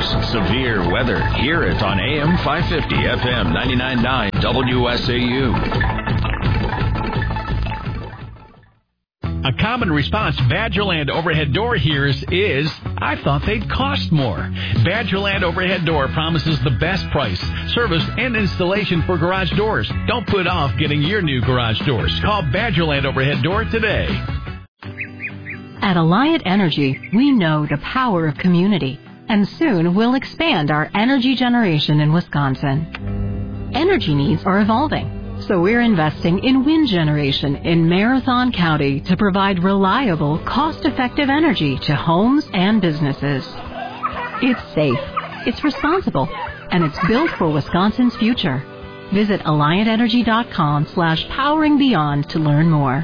severe weather. Hear it on AM 550, FM 99.9 WSAU. A common response Badgerland Overhead Door hears is, I thought they'd cost more. Badgerland Overhead Door promises the best price, service, and installation for garage doors. Don't put off getting your new garage doors. Call Badgerland Overhead Door today. At Alliant Energy, we know the power of community, and soon we'll expand our energy generation in Wisconsin. Energy needs are evolving. So we're investing in wind generation in Marathon County to provide reliable, cost-effective energy to homes and businesses. It's safe, it's responsible, and it's built for Wisconsin's future. Visit AlliantEnergy.com/poweringbeyond to learn more.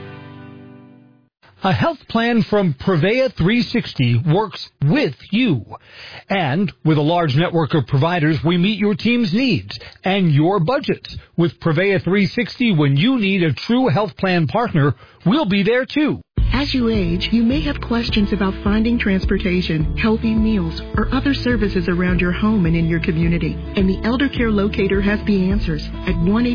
A health plan from Prevea 360 works with you. And with a large network of providers, we meet your team's needs and your budgets. With Prevea 360, when you need a true health plan partner, we'll be there too. As you age, you may have questions about finding transportation, healthy meals, or other services around your home and in your community. And the Elder Care Locator has the answers at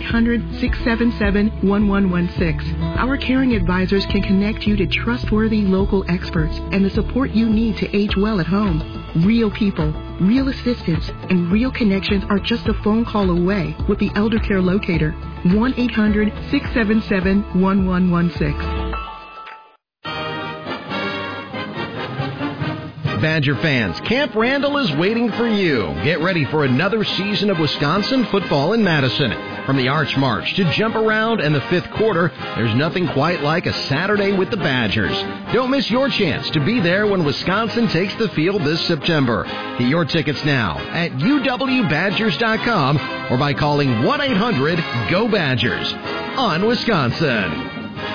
1-800-677-1116. Our caring advisors can connect you to trustworthy local experts and the support you need to age well at home. Real people, real assistance, and real connections are just a phone call away with the Elder Care Locator. 1-800-677-1116. Badger fans, Camp Randall is waiting for you. Get ready for another season of Wisconsin football in Madison. From the Arch March to Jump Around and the fifth quarter, there's nothing quite like a Saturday with the Badgers. Don't miss your chance to be there when Wisconsin takes the field this September. Get your tickets now at uwbadgers.com or by calling 1-800-GO-BADGERS on Wisconsin.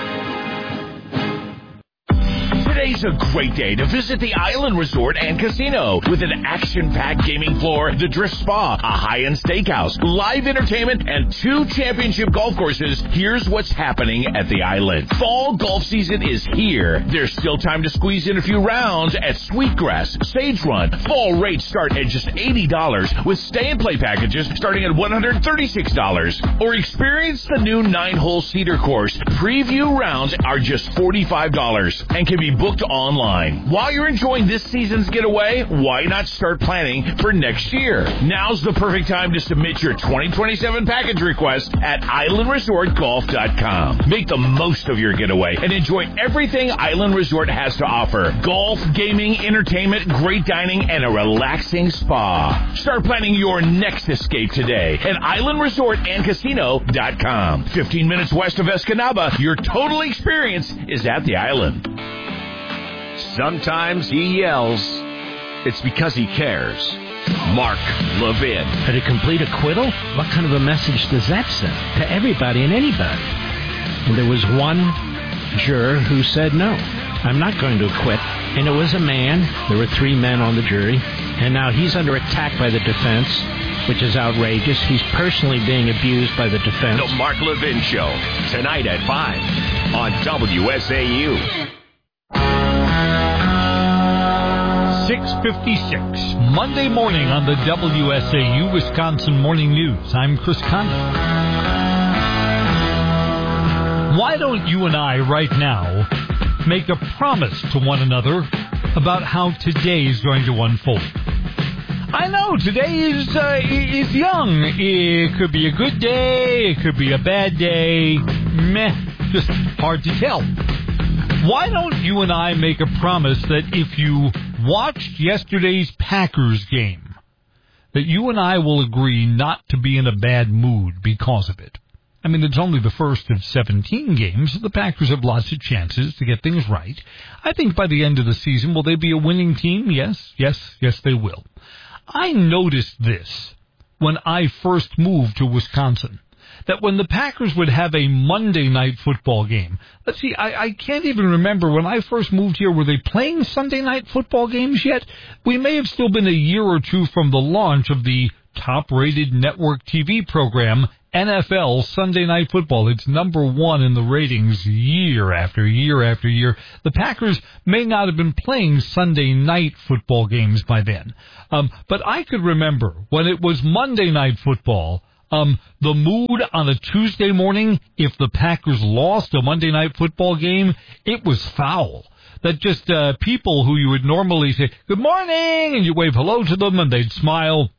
Today's a great day to visit the Island Resort and Casino with an action-packed gaming floor, the Drift Spa, a high-end steakhouse, live entertainment, and 2 championship golf courses. Here's what's happening at the Island. Fall golf season is here. There's still time to squeeze in a few rounds at Sweetgrass, Sage Run. Fall rates start at just $80 with stay-and-play packages starting at $136. Or experience the new 9-hole Cedar course. Preview rounds are just $45 and can be booked online. While you're enjoying this season's getaway, why not start planning for next year? Now's the perfect time to submit your 2027 package request at islandresortgolf.com. Make the most of your getaway and enjoy everything Island Resort has to offer. Golf, gaming, entertainment, great dining, and a relaxing spa. Start planning your next escape today at islandresortandcasino.com. 15 minutes west of Escanaba, your total experience is at the Island. Sometimes he yells. It's because he cares. Mark Levin. But a complete acquittal? What kind of a message does that send to everybody and anybody? And there was one juror who said, no, I'm not going to acquit. And it was a man. There were 3 men on the jury. And now he's under attack by the defense, which is outrageous. He's personally being abused by the defense. The Mark Levin Show, tonight at 5 on WSAU. 6:56, Monday morning on the WSAU Wisconsin Morning News. I'm Chris Condon. Why don't you and I right now make a promise to one another about how today is going to unfold? I know today is young. It could be a good day. It could be a bad day. Meh, just hard to tell. Why don't you and I make a promise that if you watched yesterday's Packers game, that you and I will agree not to be in a bad mood because of it? I mean, it's only the first of 17 games. The Packers have lots of chances to get things right. I think by the end of the season, will they be a winning team? Yes, they will. I noticed this when I first moved to Wisconsin, that when the Packers would have a Monday night football game, let's see, I can't even remember when I first moved here, were they playing Sunday night football games yet? We may have still been a year or two from the launch of the top-rated network TV program, NFL Sunday Night Football. It's number one in the ratings year after year after year. The Packers may not have been playing Sunday night football games by then. But I could remember when it was Monday Night Football, the mood on a Tuesday morning, if the Packers lost a Monday Night Football game, it was foul. That just people who you would normally say, good morning, and you wave hello to them, and they'd smile,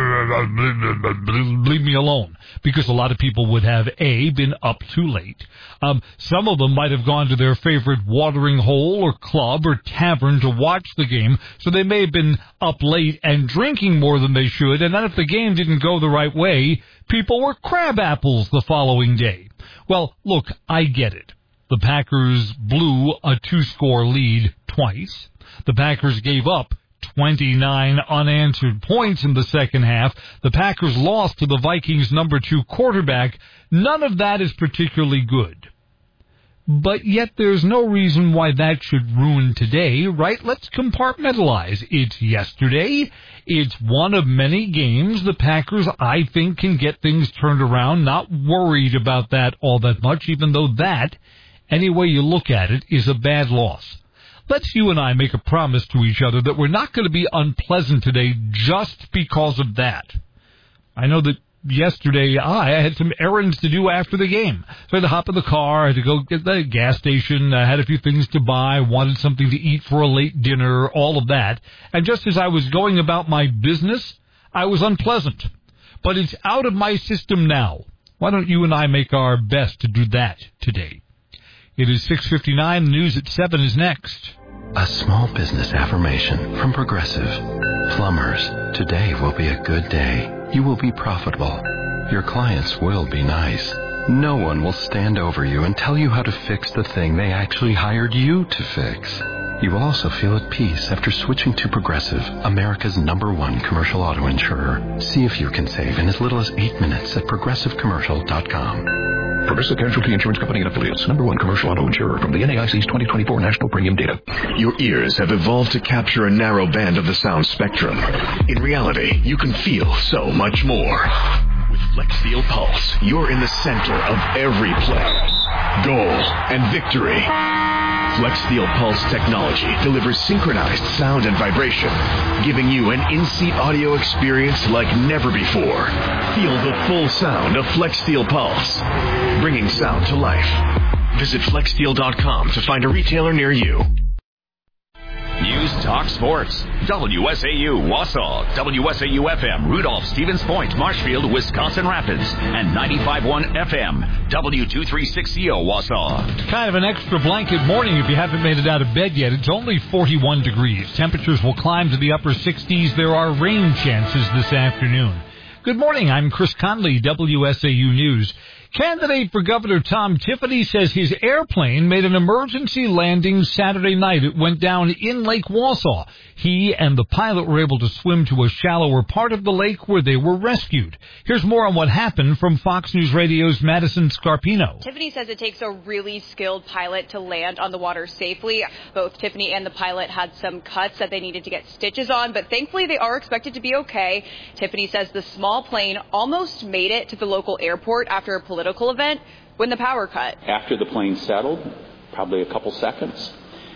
leave me alone, because a lot of people would have, been up too late. Some of them might have gone to their favorite watering hole or club or tavern to watch the game, so they may have been up late and drinking more than they should, and then if the game didn't go the right way, people were crab apples the following day. Well, look, I get it. The Packers blew a 2-score lead twice. The Packers gave up 29 unanswered points in the second half. The Packers lost to the Vikings' number 2 quarterback. None of that is particularly good. But yet there's no reason why that should ruin today, right? Let's compartmentalize. It's yesterday. It's one of many games. The Packers, I think, can get things turned around. Not worried about that all that much, even though that, any way you look at it, is a bad loss. Let's you and I make a promise to each other that we're not going to be unpleasant today just because of that. I know that yesterday I had some errands to do after the game. So I had to hop in the car, I had to go get the gas station, I had a few things to buy, wanted something to eat for a late dinner, all of that. And just as I was going about my business, I was unpleasant. But it's out of my system now. Why don't you and I make our best to do that today? It is 6:59. The news at 7 is next. A small business affirmation from Progressive. Plumbers, today will be a good day. You will be profitable. Your clients will be nice. No one will stand over you and tell you how to fix the thing they actually hired you to fix. You will also feel at peace after switching to Progressive, America's #1 commercial auto insurer. See if you can save in as little as 8 minutes at ProgressiveCommercial.com. Progressive Casualty Insurance Company and Affiliates, #1 commercial auto insurer from the NAIC's 2024 National Premium Data. Your ears have evolved to capture a narrow band of the sound spectrum. In reality, you can feel so much more. With FlexSteel Pulse, you're in the center of every play, goal, and victory. FlexSteel Pulse technology delivers synchronized sound and vibration, giving you an in-seat audio experience like never before. Feel the full sound of FlexSteel Pulse, bringing sound to life. Visit FlexSteel.com to find a retailer near you. News Talk Sports. WSAU Wausau, WSAU FM, Rudolph, Stevens Point, Marshfield, Wisconsin Rapids, and 95.1 FM, W236CO Wausau. Kind of an extra blanket morning if you haven't made it out of bed yet. It's only 41 degrees. Temperatures will climb to the upper 60s. There are rain chances this afternoon. Good morning. I'm Chris Conley, WSAU News. Candidate for Governor Tom Tiffany says his airplane made an emergency landing Saturday night. It went down in Lake Wausau. He and the pilot were able to swim to a shallower part of the lake where they were rescued. Here's more on what happened from Fox News Radio's Madison Scarpino. Tiffany says it takes a really skilled pilot to land on the water safely. Both Tiffany and the pilot had some cuts that they needed to get stitches on, but thankfully they are expected to be okay. Tiffany says the small plane almost made it to the local airport after a political event when the power cut. After the plane settled, probably a couple seconds,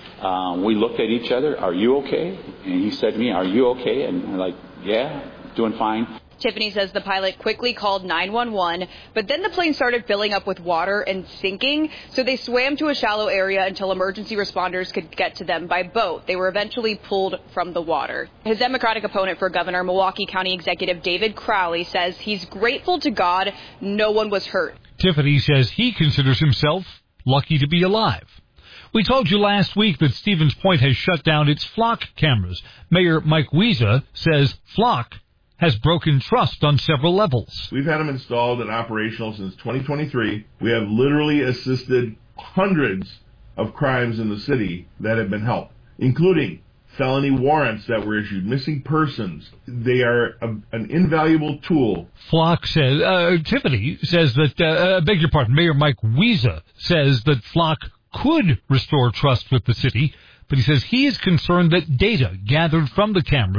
we looked at each other, are you okay? And he said to me, are you okay? And we're like, yeah, doing fine. Tiffany says the pilot quickly called 911, but then the plane started filling up with water and sinking, so they swam to a shallow area until emergency responders could get to them by boat. They were eventually pulled from the water. His Democratic opponent for governor, Milwaukee County Executive David Crowley, says he's grateful to God no one was hurt. Tiffany says he considers himself lucky to be alive. We told you last week that Stevens Point has shut down its flock cameras. Mayor Mike Wiesa says flock has broken trust on several levels. We've had them installed and operational since 2023. We have literally assisted hundreds of crimes in the city that have been helped, including felony warrants that were issued, missing persons. They are an invaluable tool. Flock says, Tiffany says that, beg your pardon, Mayor Mike Wiesa says that Flock could restore trust with the city, but he says he is concerned that data gathered from the cameras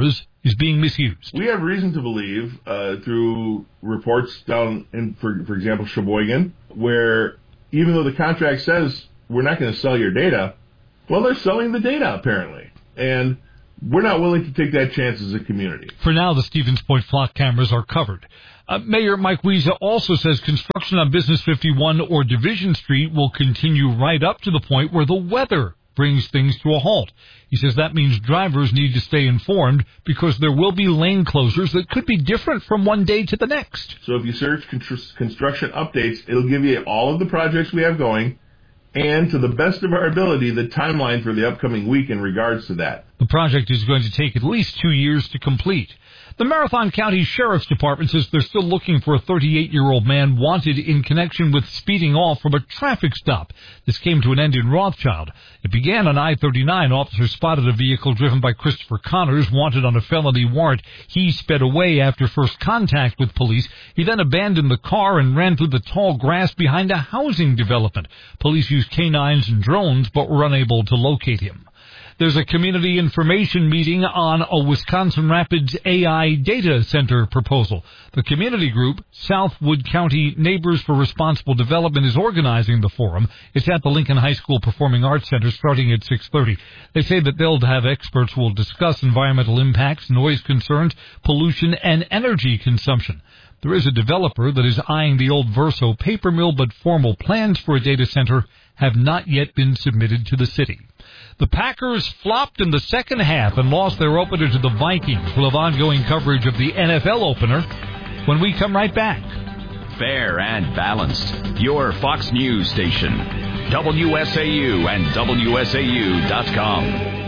is being misused. We have reason to believe, through reports down in, for example, Sheboygan, where even though the contract says we're not going to sell your data, well, they're selling the data, apparently. And we're not willing to take that chance as a community. For now, the Stevens Point flock cameras are covered. Mayor Mike Wiesa also says construction on Business 51 or Division Street will continue right up to the point where the weather brings things to a halt. He says that means drivers need to stay informed because there will be lane closures that could be different from one day to the next. So if you search construction updates, it'll give you all of the projects we have going and, to the best of our ability, the timeline for the upcoming week in regards to that. The project is going to take at least 2 years to complete. The Marathon County Sheriff's Department says they're still looking for a 38-year-old man wanted in connection with speeding off from a traffic stop. This came to an end in Rothschild. It began on I-39. Officers spotted a vehicle driven by Christopher Connors, wanted on a felony warrant. He sped away after first contact with police. He then abandoned the car and ran through the tall grass behind a housing development. Police used canines and drones but were unable to locate him. There's a community information meeting on a Wisconsin Rapids AI data center proposal. The community group, Southwood County Neighbors for Responsible Development, is organizing the forum. It's at the Lincoln High School Performing Arts Center starting at 6:30. They say that they'll have experts who will discuss environmental impacts, noise concerns, pollution, and energy consumption. There is a developer that is eyeing the old Verso paper mill, but formal plans for a data center have not yet been submitted to the city. The Packers flopped in the second half and lost their opener to the Vikings. We'll have ongoing coverage of the NFL opener when we come right back. Fair and balanced. Your Fox News station. WSAU and WSAU.com.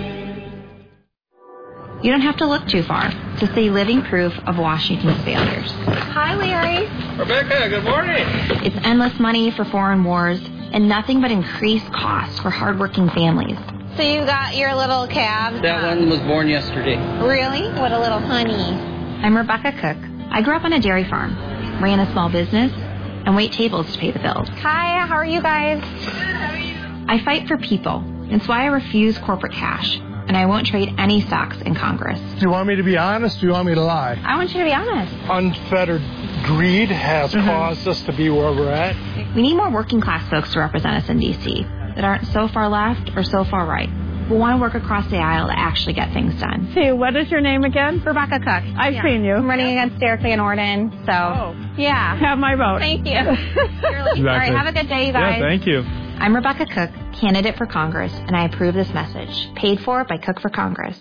You don't have to look too far to see living proof of Washington's failures. Hi, Larry. Rebecca, good morning. It's endless money for foreign wars and nothing but increased costs for hardworking families. So you got your little cab? That one was born yesterday. Really? What a little honey. I'm Rebecca Cook. I grew up on a dairy farm, ran a small business, and wait tables to pay the bills. Hi, how are you guys? I fight for people. It's why I refuse corporate cash, and I won't trade any stocks in Congress. Do you want me to be honest or do you want me to lie? I want you to be honest. Unfettered greed has caused us to be where we're at. We need more working class folks to represent us in D.C. that aren't so far left or so far right. We want to work across the aisle to actually get things done. Hey, what is your name again? Rebecca Cook. I've seen you. I'm running against Derek Van Orden, so yeah. Have my vote. Thank you. Exactly. All right, have a good day, you guys. Yeah, thank you. I'm Rebecca Cook, candidate for Congress, and I approve this message. Paid for by Cook for Congress.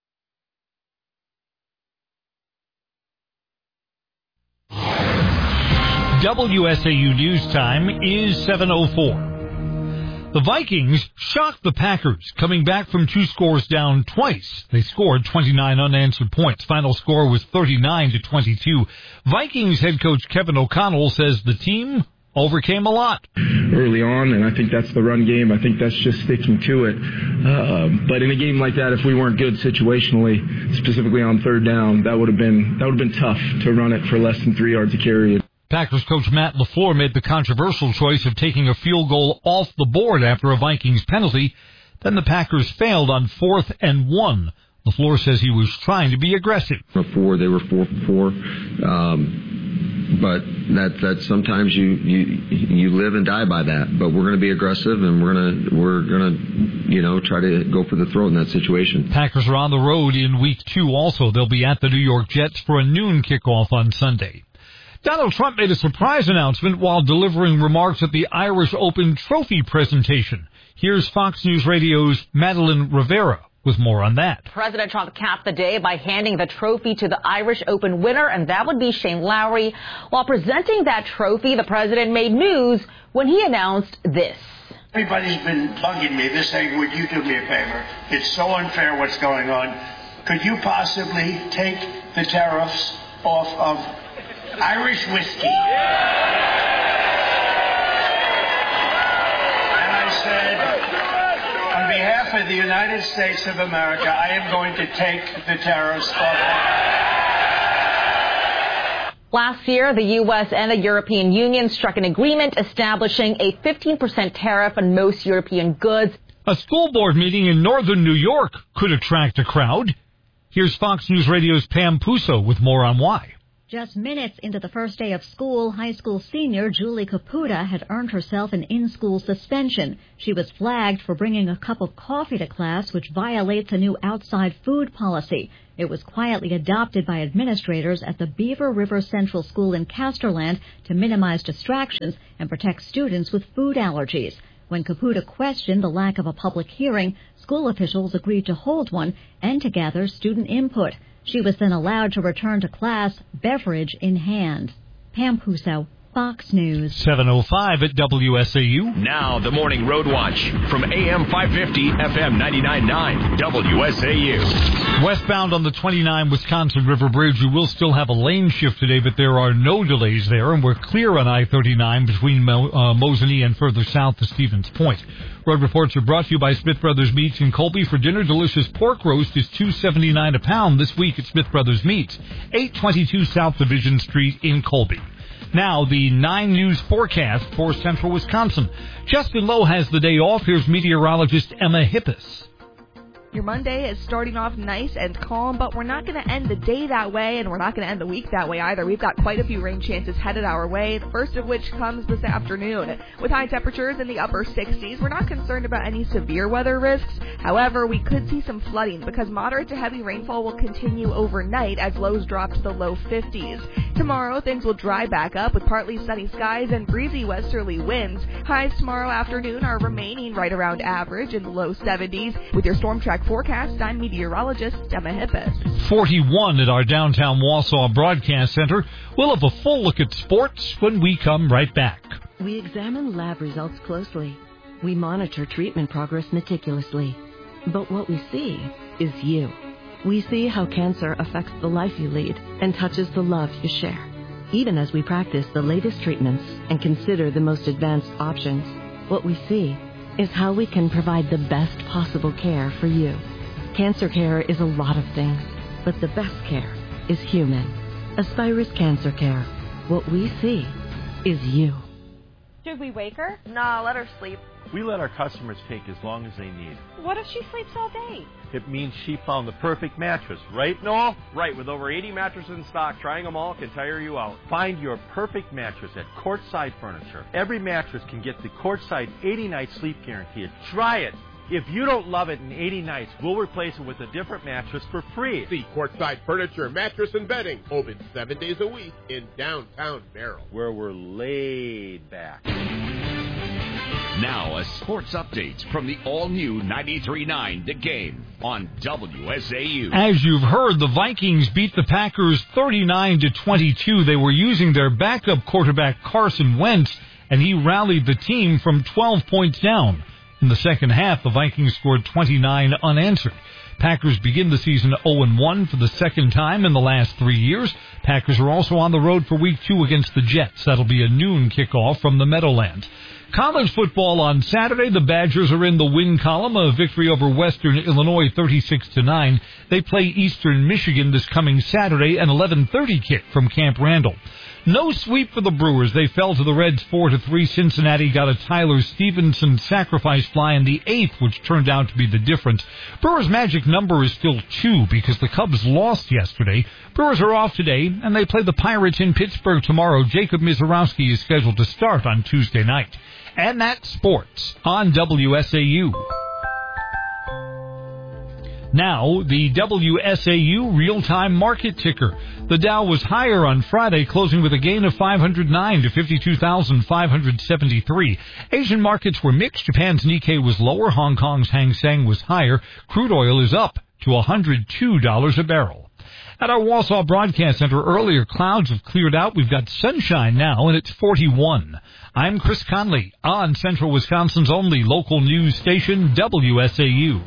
WSAU News Time is 7:04. The Vikings shocked the Packers, coming back from 2 scores down twice. They scored 29 unanswered points. Final score was 39-22. Vikings head coach Kevin O'Connell says the team overcame a lot early on, and I think that's the run game. I think that's just sticking to it. But in a game like that, if we weren't good situationally, specifically on third down, that would have been tough to run it for less than 3 yards a carry. Packers coach Matt LaFleur made the controversial choice of taking a field goal off the board after a Vikings penalty. Then the Packers failed on 4th and 1. LaFleur says he was trying to be aggressive. Before they were 4 for 4, but that sometimes you live and die by that. But we're going to be aggressive, and we're gonna try to go for the throat in that situation. Packers are on the road in week 2. Also, they'll be at the New York Jets for a noon kickoff on Sunday. Donald Trump made a surprise announcement while delivering remarks at the Irish Open trophy presentation. Here's Fox News Radio's Madeline Rivera with more on that. President Trump capped the day by handing the trophy to the Irish Open winner, and that would be Shane Lowry. While presenting that trophy, the president made news when he announced this. Everybody's been bugging me. They're saying, would you do me a favor? It's so unfair what's going on. Could you possibly take the tariffs off of Irish whiskey? And I said, on behalf of the United States of America, I am going to take the tariffs off. Last year, the U.S. and the European Union struck an agreement establishing a 15% tariff on most European goods. A school board meeting in northern New York could attract a crowd. Here's Fox News Radio's Pam Puso with more on why. Just minutes into the first day of school, high school senior Julie Caputa had earned herself an in-school suspension. She was flagged for bringing a cup of coffee to class, which violates a new outside food policy. It was quietly adopted by administrators at the Beaver River Central School in Casterland to minimize distractions and protect students with food allergies. When Caputa questioned the lack of a public hearing, school officials agreed to hold one and to gather student input. She was then allowed to return to class, beverage in hand. Pam Puso, Fox News. 7:05 at WSAU. Now the Morning Road Watch from AM 550, FM 99.9, WSAU. Westbound on the 29 Wisconsin River Bridge, you will still have a lane shift today, but there are no delays there, and we're clear on I-39 between Mosinee and further south to Stevens Point. Road reports are brought to you by Smith Brothers Meats in Colby. For dinner, delicious pork roast is $2.79 a pound this week at Smith Brothers Meats, 822 South Division Street in Colby. Now, the 9 News forecast for central Wisconsin. Justin Lowe has the day off. Here's meteorologist Emma Hippis. Your Monday is starting off nice and calm, but we're not going to end the day that way, and we're not going to end the week that way either. We've got quite a few rain chances headed our way, the first of which comes this afternoon. With high temperatures in the upper 60s, we're not concerned about any severe weather risks. However, we could see some flooding because moderate to heavy rainfall will continue overnight as lows drop to the low 50s. Tomorrow, things will dry back up with partly sunny skies and breezy westerly winds. Highs tomorrow afternoon are remaining right around average in the low 70s. With your Storm Track forecast, I'm meteorologist Emma Hippis. 41 at our downtown Wausau Broadcast Center. We'll have a full look at sports when we come right back. We examine lab results closely. We monitor treatment progress meticulously. But what we see is you. We see how cancer affects the life you lead and touches the love you share. Even as we practice the latest treatments and consider the most advanced options, what we see is how we can provide the best possible care for you. Cancer care is a lot of things, but the best care is human. Aspirus Cancer Care. What we see is you. Should we wake her? Nah, let her sleep. We let our customers take as long as they need. What if she sleeps all day? It means she found the perfect mattress, right, Noel? Right, with over 80 mattresses in stock, trying them all can tire you out. Find your perfect mattress at Courtside Furniture. Every mattress can get the Courtside 80-night sleep guarantee. Try it. If you don't love it in 80 nights, we'll replace it with a different mattress for free. See Courtside Furniture, Mattress and Bedding, open 7 days a week in downtown Merrill, where we're laid back. Now a sports update from the all-new 93.9 The Game on WSAU. As you've heard, the Vikings beat the Packers 39-22. They were using their backup quarterback Carson Wentz, and he rallied the team from 12 points down. In the second half, the Vikings scored 29 unanswered. Packers begin the season 0-1 for the second time in the last 3 years. Packers are also on the road for Week 2 against the Jets. That'll be a noon kickoff from the Meadowlands. College football on Saturday. The Badgers are in the win column, a victory over Western Illinois 36-9. They play Eastern Michigan this coming Saturday, an 11:30 kick from Camp Randall. No sweep for the Brewers. They fell to the Reds 4-3. Cincinnati got a Tyler Stevenson sacrifice fly in the 8th, which turned out to be the difference. Brewers' magic number is still 2 because the Cubs lost yesterday. Brewers are off today, and they play the Pirates in Pittsburgh tomorrow. Jacob Mizorowski is scheduled to start on Tuesday night. And that's sports on WSAU. Now, the WSAU real-time market ticker. The Dow was higher on Friday, closing with a gain of 509 to 52,573. Asian markets were mixed. Japan's Nikkei was lower. Hong Kong's Hang Seng was higher. Crude oil is up to $102 a barrel. At our Wausau Broadcast Center earlier, clouds have cleared out. We've got sunshine now, and it's 41. I'm Chris Conley on Central Wisconsin's only local news station, WSAU.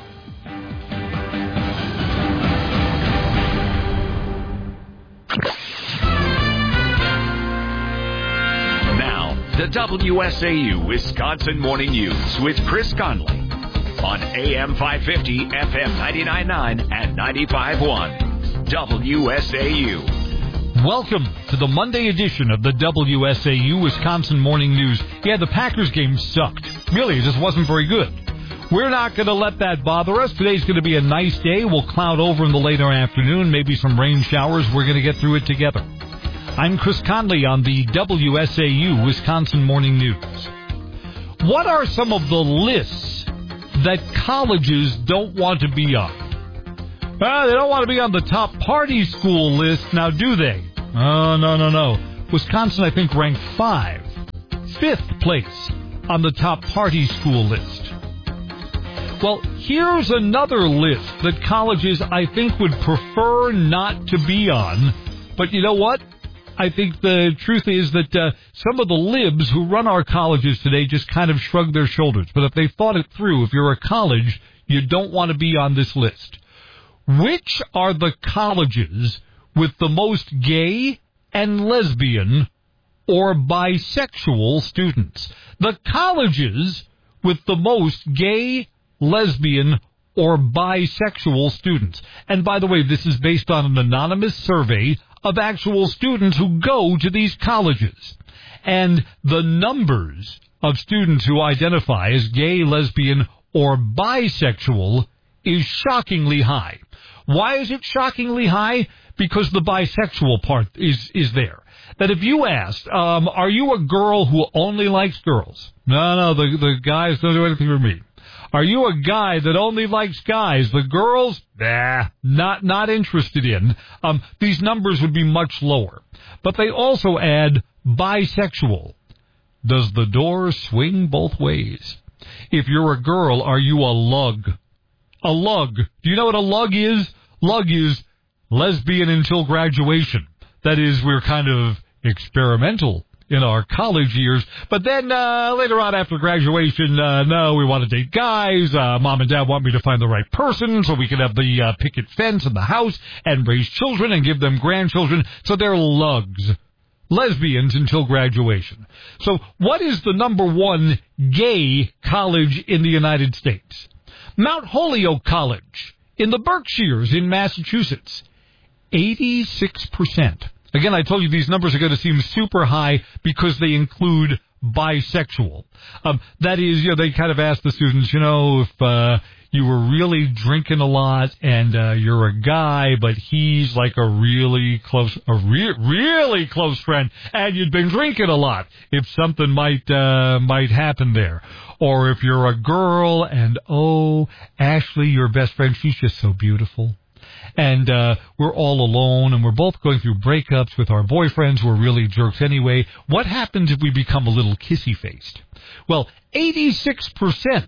Now, the WSAU Wisconsin Morning News with Chris Conley on AM 550, FM 99.9 and 95.1. WSAU. Welcome to the Monday edition of the WSAU Wisconsin Morning News. Yeah, the Packers game sucked. Really, it just wasn't very good. We're not going to let that bother us. Today's going to be a nice day. We'll cloud over in the later afternoon, maybe some rain showers. We're going to get through it together. I'm Chris Conley on the WSAU Wisconsin Morning News. What are some of the lists that colleges don't want to be on? They don't want to be on the top party school list, now do they? Oh, no. Wisconsin, I think, ranked 5th place on the top party school list. Well, here's another list that colleges, I think, would prefer not to be on. But you know what? I think the truth is that some of the libs who run our colleges today just kind of shrug their shoulders. But if they thought it through, if you're a college, you don't want to be on this list. Which are the colleges with the most gay and lesbian or bisexual students? The colleges with the most gay, lesbian, or bisexual students. And by the way, this is based on an anonymous survey of actual students who go to these colleges. And the numbers of students who identify as gay, lesbian, or bisexual is shockingly high. Why is it shockingly high? Because the bisexual part is there. That if you asked, are you a girl who only likes girls? No, the guys don't do anything for me. Are you a guy that only likes guys? The girls, not interested in. These numbers would be much lower. But they also add bisexual. Does the door swing both ways? If you're a girl, are you a lug? A lug. Do you know what a lug is? Lug is lesbian until graduation. That is, we're kind of experimental in our college years. But then later on after graduation, no, we want to date guys. Mom and Dad want me to find the right person so we can have the picket fence in the house and raise children and give them grandchildren. So they're lugs. Lesbians until graduation. So what is the number one gay college in the United States? Mount Holyoke College in the Berkshires in Massachusetts. 86%. Again, I told you these numbers are going to seem super high because they include bisexual. That is, they kind of ask the students, if you were really drinking a lot and you're a guy, but he's like a really close friend, and you'd been drinking a lot, if something might happen there. Or if you're a girl and, Ashley, your best friend, she's just so beautiful. And we're all alone, and we're both going through breakups with our boyfriends who are really jerks anyway. What happens if we become a little kissy-faced? Well, 86%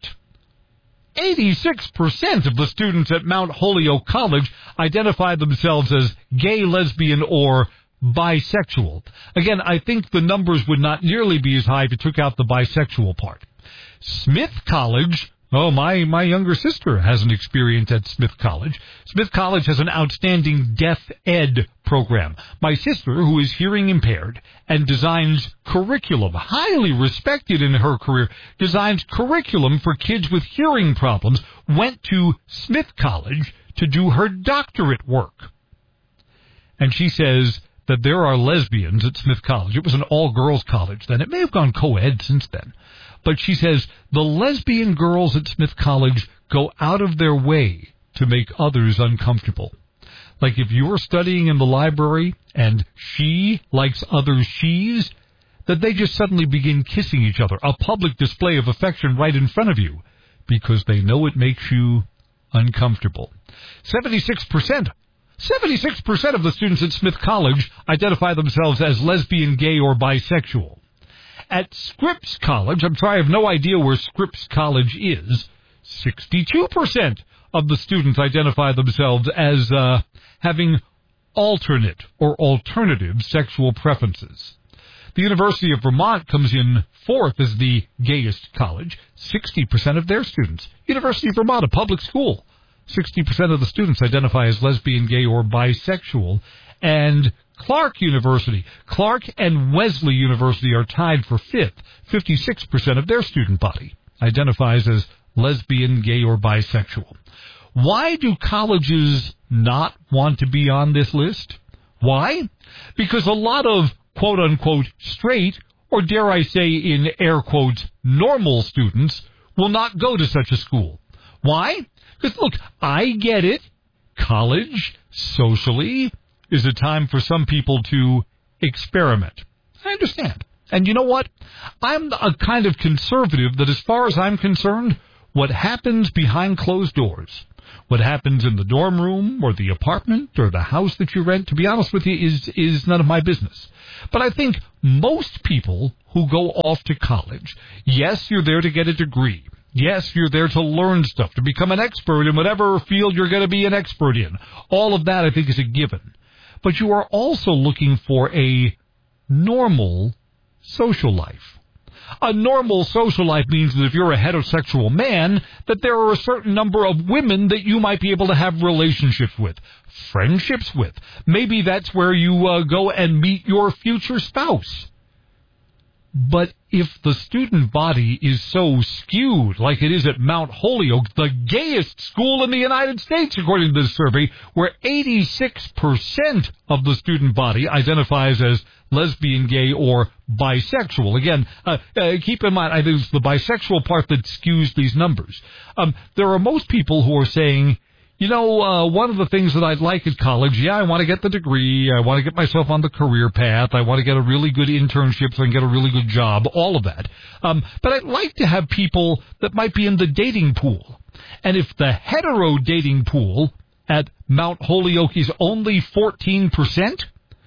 of the students at Mount Holyoke College identify themselves as gay, lesbian, or bisexual. Again, I think the numbers would not nearly be as high if you took out the bisexual part. Smith College... my younger sister has an experience at Smith College. Smith College has an outstanding deaf ed program. My sister, who is hearing impaired and designs curriculum, highly respected in her career, designs curriculum for kids with hearing problems, went to Smith College to do her doctorate work. And she says that there are lesbians at Smith College. It was an all-girls college then. It may have gone co-ed since then. But she says the lesbian girls at Smith College go out of their way to make others uncomfortable. Like if you're studying in the library and she likes other she's, that they just suddenly begin kissing each other, a public display of affection right in front of you, because they know it makes you uncomfortable. 76% of the students at Smith College identify themselves as lesbian, gay, or bisexual. At Scripps College, I have no idea where Scripps College is, 62% of the students identify themselves as having alternate or alternative sexual preferences. The University of Vermont comes in fourth as the gayest college, 60% of their students. University of Vermont, a public school, 60% of the students identify as lesbian, gay, or bisexual. And Clark and Wesley University are tied for fifth. 56% of their student body identifies as lesbian, gay, or bisexual. Why do colleges not want to be on this list? Why? Because a lot of quote-unquote straight, or dare I say in air quotes, normal students will not go to such a school. Why? Because, look, I get it. College, socially, is a time for some people to experiment. I understand. And you know what? I'm a kind of conservative that, as far as I'm concerned, what happens behind closed doors, what happens in the dorm room or the apartment or the house that you rent, to be honest with you, is none of my business. But I think most people who go off to college, yes, you're there to get a degree. Yes, you're there to learn stuff, to become an expert in whatever field you're going to be an expert in. All of that, I think, is a given. But you are also looking for a normal social life. A normal social life means that if you're a heterosexual man, that there are a certain number of women that you might be able to have relationships with, friendships with. Maybe that's where you go and meet your future spouse. But if the student body is so skewed, like it is at Mount Holyoke, the gayest school in the United States, according to this survey, where 86% of the student body identifies as lesbian, gay, or bisexual. Again, keep in mind, I think it's the bisexual part that skews these numbers. There are most people who are saying, you know, one of the things that I'd like at college, I want to get the degree, I want to get myself on the career path, I want to get a really good internship so I can get a really good job, all of that. But I'd like to have people that might be in the dating pool. And if the hetero dating pool at Mount Holyoke is only 14%,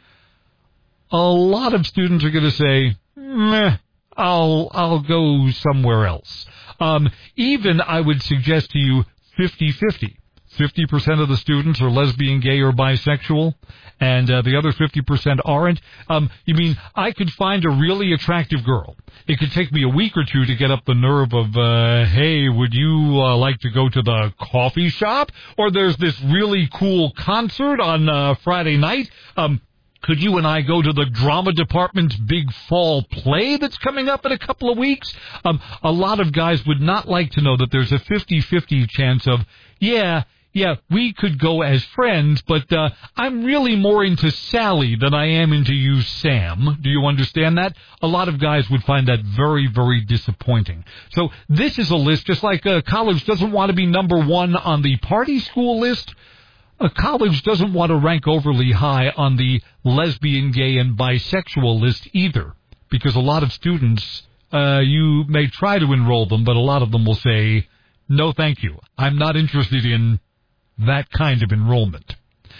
a lot of students are going to say, meh, I'll go somewhere else. Even, I would suggest to you, 50-50. 50% of the students are lesbian, gay, or bisexual, and the other 50% aren't. You mean I could find a really attractive girl. It could take me a week or two to get up the nerve of, hey, would you like to go to the coffee shop? Or there's this really cool concert on Friday night. Could you and I go to the drama department's big fall play that's coming up in a couple of weeks? A lot of guys would not like to know that there's a 50-50 chance of, yeah, we could go as friends, but I'm really more into Sally than I am into you, Sam. Do you understand that? A lot of guys would find that very, very disappointing. So this is a list, just like college doesn't want to be number one on the party school list. A college doesn't want to rank overly high on the lesbian, gay, and bisexual list either, because a lot of students, you may try to enroll them, but a lot of them will say, no, thank you. I'm not interested in that kind of enrollment.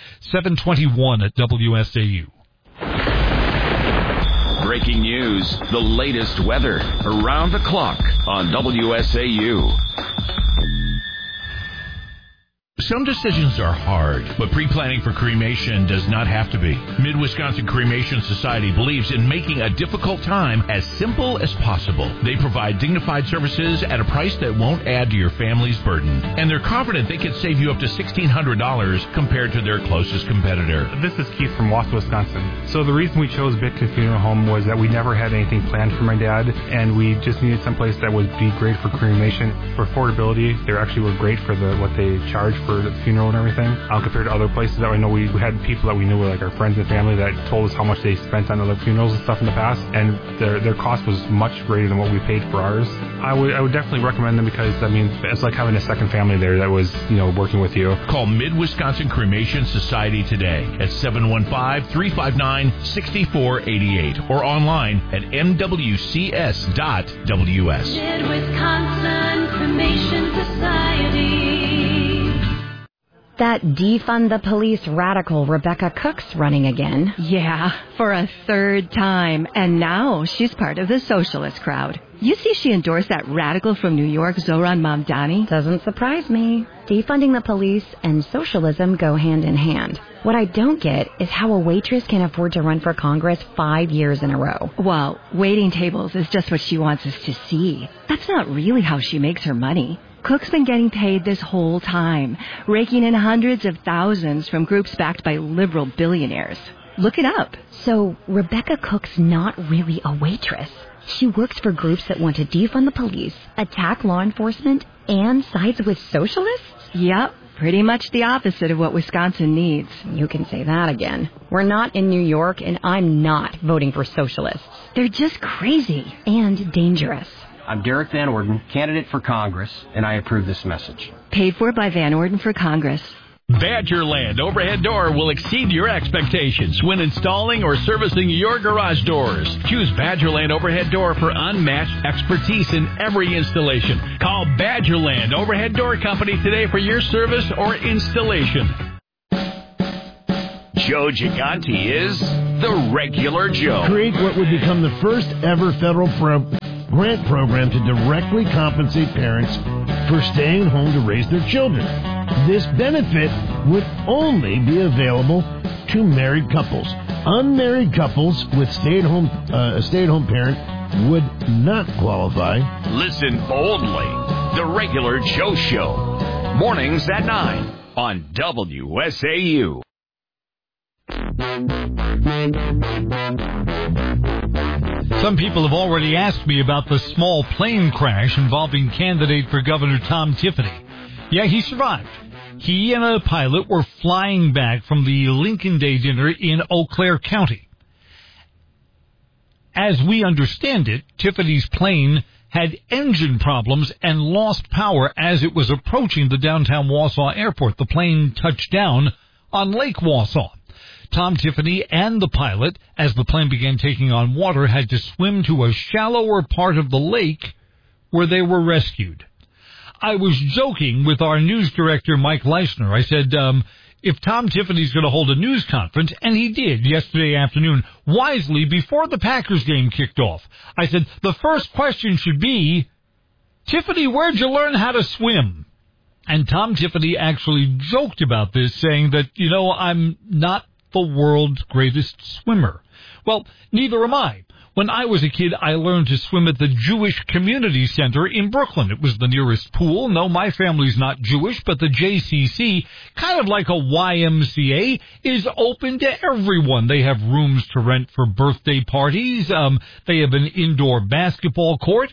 7:21 at WSAU. Breaking news, the latest weather, around the clock on WSAU. Some decisions are hard, but pre-planning for cremation does not have to be. Mid-Wisconsin Cremation Society believes in making a difficult time as simple as possible. They provide dignified services at a price that won't add to your family's burden. And they're confident they can save you up to $1,600 compared to their closest competitor. This is Keith from Wausau, Wisconsin. So the reason we chose Bitkin Funeral Home was that we never had anything planned for my dad, and we just needed someplace that would be great for cremation. For affordability, they actually were great for what they charge for the funeral and everything, compared to other places that I know we had people that we knew were like our friends and family that told us how much they spent on other funerals and stuff in the past, and their cost was much greater than what we paid for ours. I would definitely recommend them because, I mean, it's like having a second family there that was, working with you. Call Mid-Wisconsin Cremation Society today at 715-359-6488 or online at mwcs.ws. Mid-Wisconsin Cremation Society. That defund the police radical Rebecca Cook's running again. Yeah, for a third time. And now she's part of the socialist crowd. You see she endorsed that radical from New York, Zohran Mamdani? Doesn't surprise me. Defunding the police and socialism go hand in hand. What I don't get is how a waitress can afford to run for Congress 5 years in a row. Well, waiting tables is just what she wants us to see. That's not really how she makes her money. Cook's been getting paid this whole time, raking in hundreds of thousands from groups backed by liberal billionaires. Look it up. So Rebecca Cook's not really a waitress. She works for groups that want to defund the police, attack law enforcement, and sides with socialists? Yep, pretty much the opposite of what Wisconsin needs. You can say that again. We're not in New York, and I'm not voting for socialists. They're just crazy. And dangerous. I'm Derek Van Orden, candidate for Congress, and I approve this message. Paid for by Van Orden for Congress. Badgerland Overhead Door will exceed your expectations when installing or servicing your garage doors. Choose Badgerland Overhead Door for unmatched expertise in every installation. Call Badgerland Overhead Door Company today for your service or installation. Joe Gigante is the Regular Joe. Create what would become the first ever federal grant program to directly compensate parents for staying home to raise their children. This benefit would only be available to married couples. Unmarried couples with a stay-at-home parent would not qualify. Listen boldly. The Regular Joe Show. Mornings at 9 on WSAU. Some people have already asked me about the small plane crash involving candidate for Governor Tom Tiffany. Yeah, he survived. He and a pilot were flying back from the Lincoln Day dinner in Eau Claire County. As we understand it, Tiffany's plane had engine problems and lost power as it was approaching the downtown Wausau airport. The plane touched down on Lake Wausau. Tom Tiffany and the pilot, as the plane began taking on water, had to swim to a shallower part of the lake where they were rescued. I was joking with our news director, Mike Leisner. I said, if Tom Tiffany's going to hold a news conference, and he did yesterday afternoon, wisely before the Packers game kicked off, I said, the first question should be, Tiffany, where'd you learn how to swim? And Tom Tiffany actually joked about this, saying that, I'm not the world's greatest swimmer. Well, neither am I. When I was a kid, I learned to swim at the Jewish Community Center in Brooklyn. It was the nearest pool. No, my family's not Jewish, but the JCC, kind of like a YMCA, is open to everyone. They have rooms to rent for birthday parties. They have an indoor basketball court,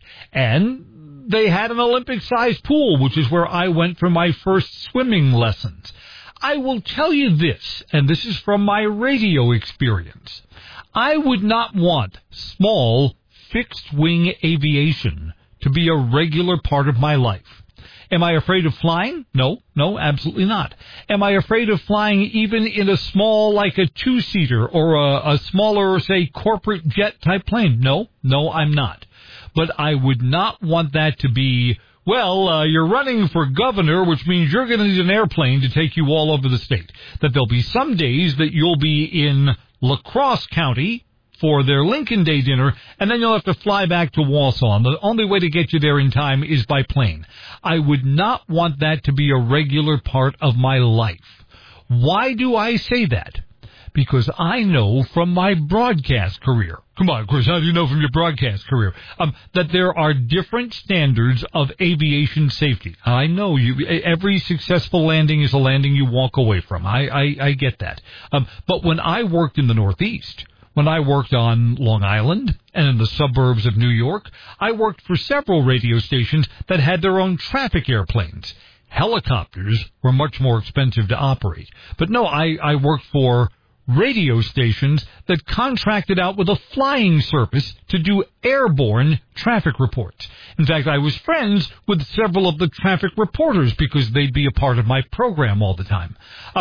and they had an Olympic-sized pool, which is where I went for my first swimming lessons. I will tell you this, and this is from my radio experience. I would not want small, fixed-wing aviation to be a regular part of my life. Am I afraid of flying? No, absolutely not. Am I afraid of flying even in a small, like a two-seater or a smaller, say, corporate jet-type plane? No, I'm not. But I would not want that to be, you're running for governor, which means you're going to need an airplane to take you all over the state. That there'll be some days that you'll be in La Crosse County for their Lincoln Day dinner, and then you'll have to fly back to Wausau. And the only way to get you there in time is by plane. I would not want that to be a regular part of my life. Why do I say that? Because I know from my broadcast career, come on, Chris, how do you know from your broadcast career, that there are different standards of aviation safety. I know every successful landing is a landing you walk away from. I get that. But when I worked in the Northeast, when I worked on Long Island and in the suburbs of New York, I worked for several radio stations that had their own traffic airplanes. Helicopters were much more expensive to operate. But no, I worked for radio stations that contracted out with a flying service to do airborne traffic reports. In fact, I was friends with several of the traffic reporters because they'd be a part of my program all the time.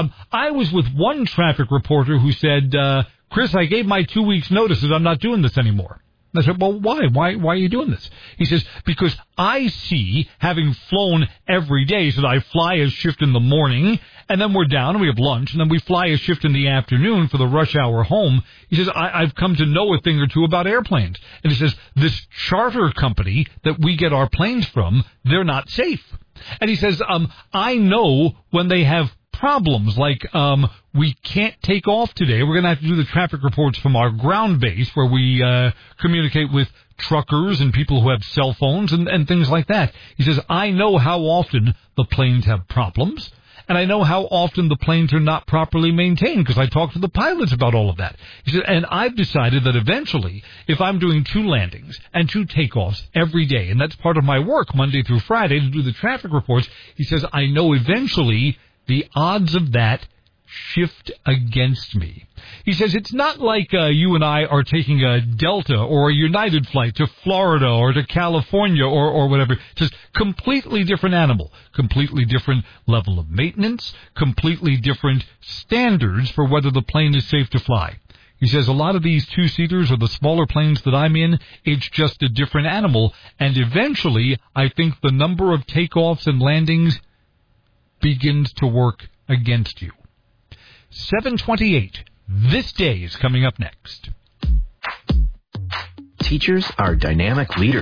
I was with one traffic reporter who said, Chris, I gave my 2 weeks' notice that I'm not doing this anymore. I said, well, why? Why are you doing this? He says, because I see, having flown every day, so that I fly a shift in the morning, and then we're down and we have lunch, and then we fly a shift in the afternoon for the rush hour home. He says, I've come to know a thing or two about airplanes. And he says, this charter company that we get our planes from, they're not safe. And he says, I know when they have problems like we can't take off today. We're going to have to do the traffic reports from our ground base where we communicate with truckers and people who have cell phones and things like that. He says, I know how often the planes have problems, and I know how often the planes are not properly maintained because I talked to the pilots about all of that. He said, and I've decided that eventually, if I'm doing 2 landings and 2 takeoffs every day, and that's part of my work Monday through Friday to do the traffic reports, he says, I know eventually the odds of that shift against me. He says it's not like you and I are taking a Delta or a United flight to Florida or to California or whatever. Just completely different animal, completely different level of maintenance, completely different standards for whether the plane is safe to fly. He says a lot of these two-seaters or the smaller planes that I'm in, it's just a different animal. And eventually, I think the number of takeoffs and landings begins to work against you. 7:28. This day is coming up next. Teachers are dynamic leaders.